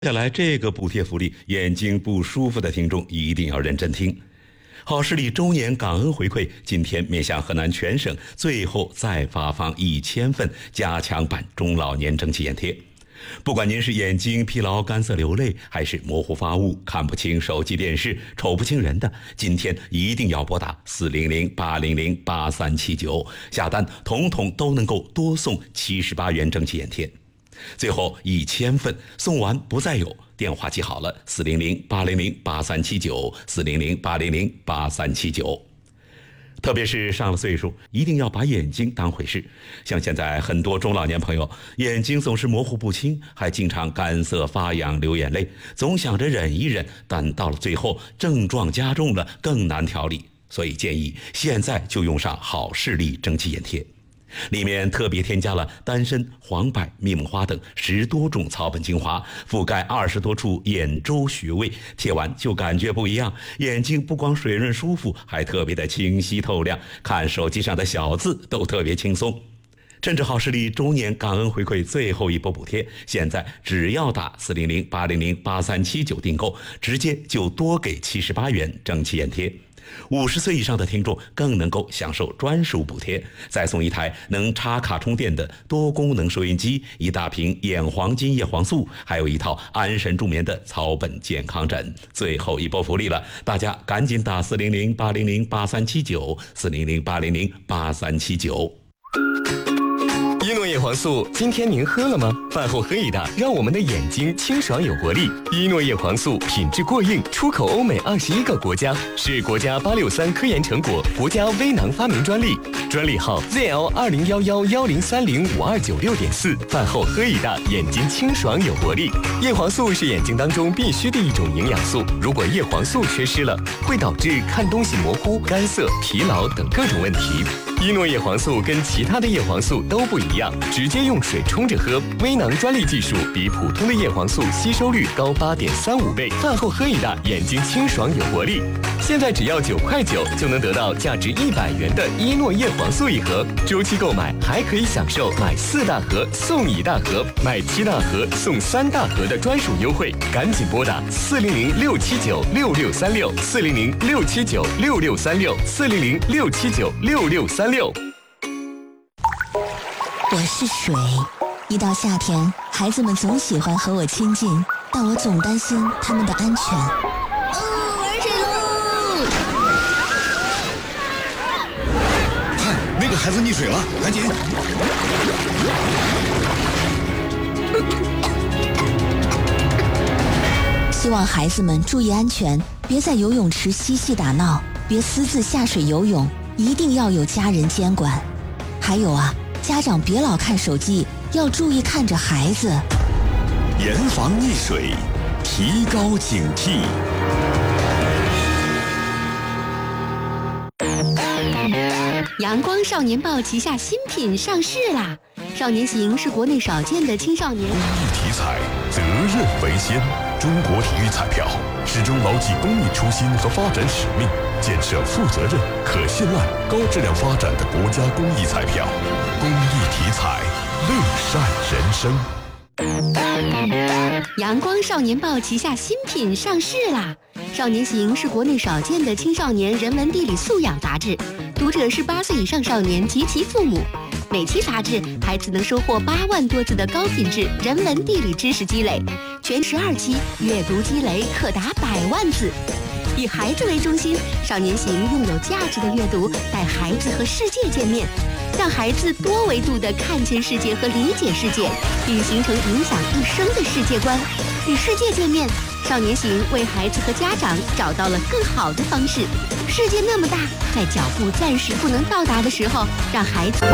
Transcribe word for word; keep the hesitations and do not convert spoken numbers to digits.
接下来这个补贴福利，眼睛不舒服的听众一定要认真听。好视力周年感恩回馈，今天面向河南全省，最后再发放一千份加强版中老年蒸汽眼贴。不管您是眼睛疲劳、干涩流泪，还是模糊发物、看不清手机电视、瞅不清人的，今天一定要拨打四零零八零零八三七九下单，统统都能够多送七十八元蒸汽眼贴。最后一千份送完不再有，电话记好了，四零零八零零八三七九，四零零八零零八三七九。特别是上了岁数，一定要把眼睛当回事。像现在很多中老年朋友，眼睛总是模糊不清，还经常干涩发痒流眼泪，总想着忍一忍，但到了最后症状加重了，更难调理。所以建议现在就用上好视力蒸汽眼贴。里面特别添加了丹参、黄柏、蜜木花等十多种草本精华，覆盖二十多处眼周穴位，贴完就感觉不一样，眼睛不光水润舒服，还特别的清晰透亮，看手机上的小字都特别轻松。趁着好视力周年感恩回馈最后一波补贴，现在只要打四零零八零零八三七九订购，直接就多给七十八元蒸汽眼贴。五十岁以上的听众更能够享受专属补贴，再送一台能插卡充电的多功能收音机，一大瓶眼黄金叶黄素，还有一套安神助眠的草本健康枕。最后一波福利了，大家赶紧打四零零八零零八三七九，四零零八零零八三七九。 一诺叶黄素，今天您喝了吗？饭后喝一大，让我们的眼睛清爽有活力。一诺叶黄素品质过硬，出口欧美二十一个国家，是国家八六三科研成果，国家微囊发明专利，专利号 Z L 二零一一一零三零五二九六点四。饭后喝一大，眼睛清爽有活力。叶黄素是眼睛当中必须的一种营养素，如果叶黄素缺失了，会导致看东西模糊、干涩、疲劳等各种问题。一诺叶黄素跟其他的叶黄素都不一样，直接用水冲着喝，微囊专利技术比普通的叶黄素吸收率高八点三五倍。饭后喝一大，眼睛清爽有活力。现在只要九块九就能得到价值一百元的一诺叶黄素一盒，周期购买还可以享受买四大盒送一大盒，买七大盒送三大盒的专属优惠。赶紧拨打四零零六七九六六三六，四零零六七九六六三六，四零零六七九六六三六。 我是水，一到夏天，孩子们总喜欢和我亲近，但我总担心他们的安全。哦，玩水喽！ 看，那个孩子溺水了，赶紧！ 希望孩子们注意安全，别在游泳池嬉戏打闹，别私自下水游泳，一定要有家人监管。还有啊，家长别老看手机，要注意看着孩子。 严防溺水，提高警惕。 阳光少年报旗下新品上市啦！少年行是国内少见的青少年公益体彩，责任为先。中国体育彩票始终牢记公益初心和发展使命，建设负责任、可信赖、高质量发展的国家公益彩票。公益体彩，乐善人生。 阳光少年报旗下新品上市啦！少年行是国内少见的青少年人文地理素养杂志，读者是八岁以上少年及其父母。每期杂志，孩子能收获八万多字的高品质人文地理知识积累，全十二期阅读积累可达百万字。以孩子为中心，少年行用有价值的阅读带孩子和世界见面，让孩子多维度地看见世界和理解世界，并形成影响一生的世界观。与世界见面，少年行为孩子和家长找到了更好的方式。世界那么大，在脚步暂时不能到达的时候，让孩子